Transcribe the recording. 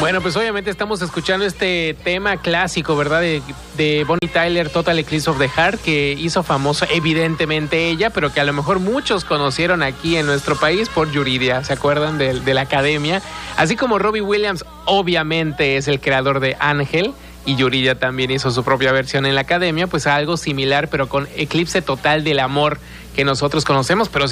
Bueno, pues obviamente estamos escuchando este tema clásico, ¿verdad? De Bonnie Tyler, Total Eclipse of the Heart, que hizo famoso evidentemente ella, pero que a lo mejor muchos conocieron aquí en nuestro país por Yuridia, ¿se acuerdan de la Academia? Así como Robbie Williams obviamente es el creador de Ángel, y Yuridia también hizo su propia versión en la Academia, pues algo similar, pero con Eclipse Total del Amor que nosotros conocemos, pero